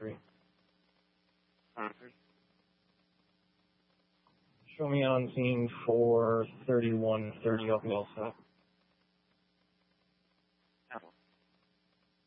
3. Answered. Show me on scene for 3130 Oak Mill, sir.